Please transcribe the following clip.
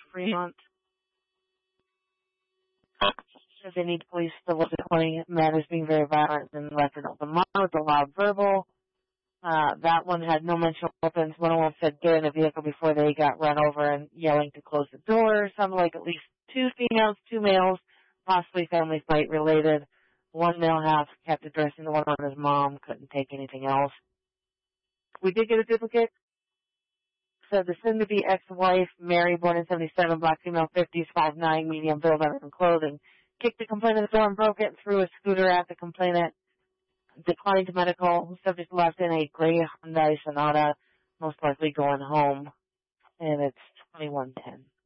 Fremont. Said they need police to look at 20 men as being very violent and left an open mouth with a loud verbal. That one had no mention of weapons. One of them said get in the vehicle before they got run over and yelling to close the door. Sounded like at least 2 females, 2 males, possibly family fight related. One male half kept addressing the one on his mom, couldn't take anything else. We did get a duplicate. So the soon-to-be ex-wife, Mary, born in 77, black female, 50s, 5'9", medium build, and clothing, kicked the complainant's door and broke it, threw a scooter at the complainant, declined medical. Subject left in a gray Hyundai Sonata, most likely going home, and it's 2110.